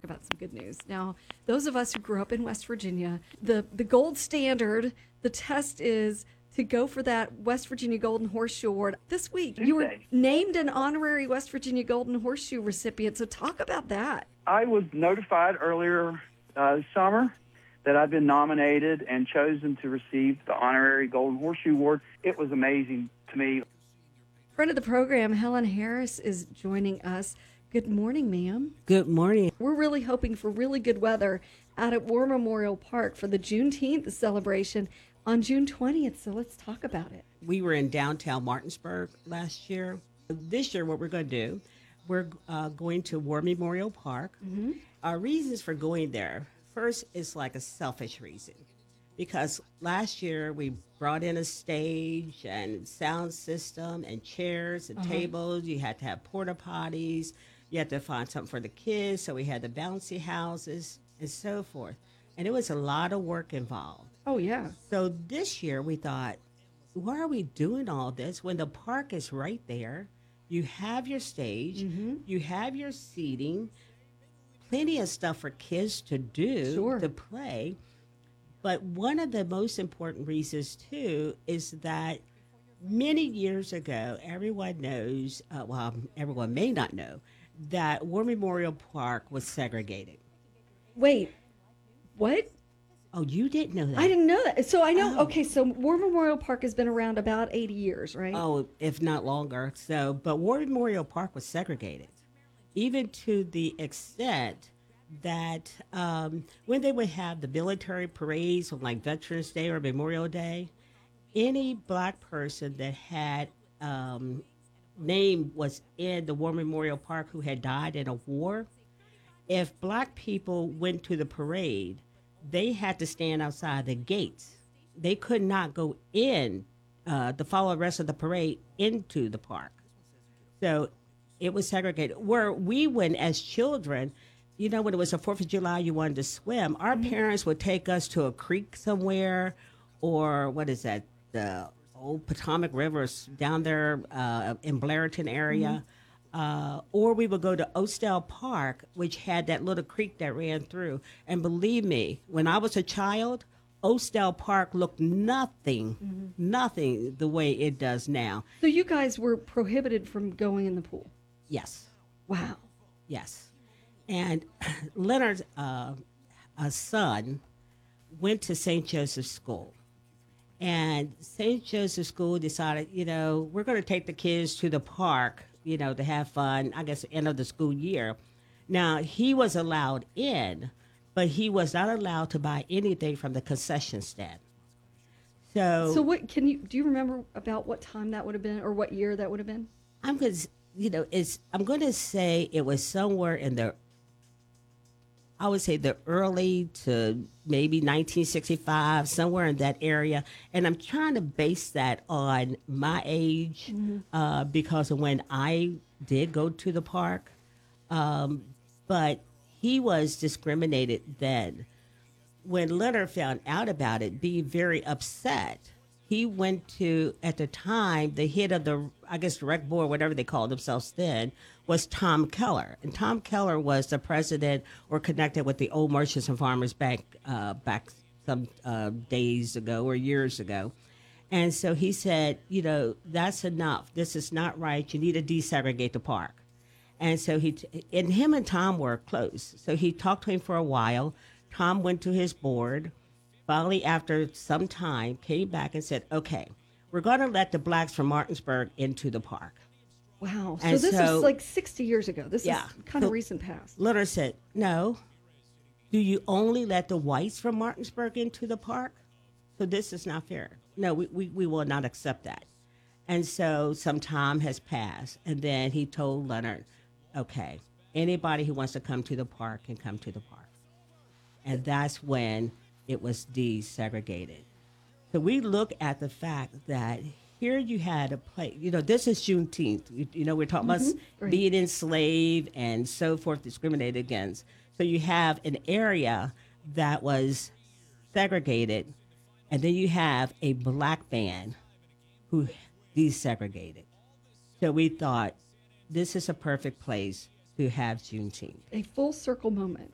about some good news. Now, those of us who grew up in West Virginia, the gold standard, the test is to go for that West Virginia Golden Horseshoe Award. This week, you were named an honorary West Virginia Golden Horseshoe recipient. So talk about that. I was notified earlier this summer that I've been nominated and chosen to receive the honorary Golden Horseshoe Award. It was amazing to me. Friend of the program, Helen Harris, is joining us. Good morning, ma'am. Good morning. We're really hoping for really good weather out at War Memorial Park for the Juneteenth celebration on June 20th, so let's talk about it. We were in downtown Martinsburg last year. This year, what we're going to do, we're going to War Memorial Park. Mm-hmm. Our reasons for going there, first, is like a selfish reason. Because last year, we brought in a stage and sound system and chairs and tables. You had to have porta potties. You had to find something for the kids, so we had the bouncy houses and so forth. And it was a lot of work involved. Oh, yeah. So this year we thought, why are we doing all this when the park is right there? You have your stage, you have your seating, plenty of stuff for kids to do, to play. But one of the most important reasons, too, is that many years ago, everyone knows, everyone may not know, that War Memorial Park was segregated. Wait, what? Oh, you didn't know that? I didn't know that. So I know, okay, so War Memorial Park has been around about 80 years, right? Oh, if not longer. So, but War Memorial Park was segregated, even to the extent that when they would have the military parades on like Veterans Day or Memorial Day, any black person that had name was in the War Memorial Park who had died in a war, if black people went to the parade, they had to stand outside the gates. They could not go in to follow the rest of the parade into the park. So it was segregated. Where we went as children, you know, when it was the 4th of July, you wanted to swim. Our parents would take us to a creek somewhere, or what is that, the old Potomac River down there in Blairton area. Or we would go to Ostell Park, which had that little creek that ran through. And believe me, when I was a child, Ostell Park looked nothing the way it does now. So you guys were prohibited from going in the pool? Yes. Wow. Yes. And Leonard's son went to St. Joseph's School. And St. Joseph's School decided, you know, we're going to take the kids to the park, you know, to have fun, I guess, end of the school year. Now, he was allowed in, but he was not allowed to buy anything from the concession stand. So what do you remember about what time that would have been or what year that would have been? I'm going to say it was somewhere in I would say the early to maybe 1965, somewhere in that area. And I'm trying to base that on my age because of when I did go to the park. But he was discriminated then. When Leonard found out about it, being very upset, he went to, at the time, the head of the, I guess, the rec board, whatever they called themselves then, was Tom Keller. And Tom Keller was the president or connected with the Old Merchants and Farmers Bank back some days ago or years ago. And so he said, you know, that's enough. This is not right. You need to desegregate the park. And so him and Tom were close. So he talked to him for a while. Tom went to his board. Finally, after some time, came back and said, okay, we're going to let the blacks from Martinsburg into the park. Wow. So this is like 60 years ago. This is kind of recent past. Leonard said, no. Do you only let the whites from Martinsburg into the park? So this is not fair. No, we will not accept that. And so some time has passed. And then he told Leonard, okay, anybody who wants to come to the park can come to the park. And that's when it was desegregated. So we look at the fact that here you had a place, you know, this is Juneteenth. You know, we're talking about being enslaved and so forth, discriminated against. So you have an area that was segregated, and then you have a black man who desegregated. So we thought this is a perfect place to have Juneteenth. A full circle moment.